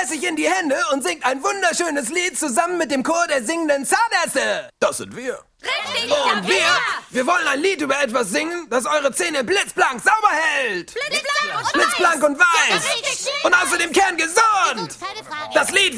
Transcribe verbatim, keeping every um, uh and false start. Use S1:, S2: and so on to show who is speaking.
S1: schmeißt sich in die Hände und singt ein wunderschönes Lied zusammen mit dem Chor der singenden Zahnärzte. Das sind wir.
S2: Richtig!
S1: Und wir, wir wollen ein Lied über etwas singen, das eure Zähne blitzblank sauber hält.
S2: Blitzblank und
S1: Blitzblank und weiß.